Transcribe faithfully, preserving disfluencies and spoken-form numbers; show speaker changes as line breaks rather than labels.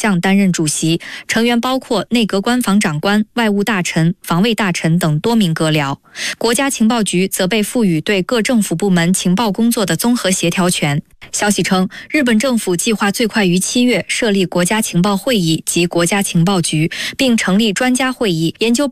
相担任主席，成员包括内阁官房长官、外务大臣、防卫大臣等多名阁僚。国家情报局则被赋予对各政府部门情报工作的综合协调权。消息称，日本政府计划最快于七月设立国家情报会议及国家情报局，并成立专家会议研究